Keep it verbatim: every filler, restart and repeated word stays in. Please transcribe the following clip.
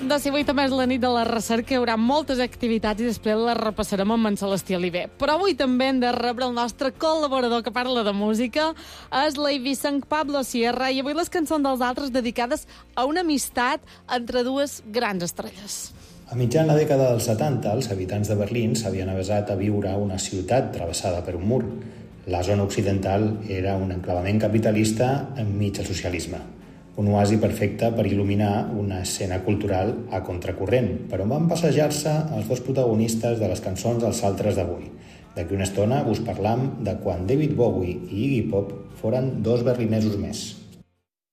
De si avui també és la nit de la recerca, hi haurà moltes activitats i després les repassarem amb en Celestí Oliver. Però avui també hem de rebre el nostre col·laborador que parla de música, és l'Eivisseng Pablo Sierra, i avui les cançons dels altres dedicades a una amistat entre dues grans estrelles. A mitjan la dècada dels setanta, els habitants de Berlín s'havien avesat a viure a una ciutat travessada per un mur. La zona occidental era un enclavament capitalista enmig del socialisme. Un oasi perfecte per il·luminar una escena cultural a contracorrent, però van passejar-se els dos protagonistes de les cançons dels altres d'avui. D'aquí una estona us parlam de quan David Bowie i Iggy Pop foren dos berlinesos més.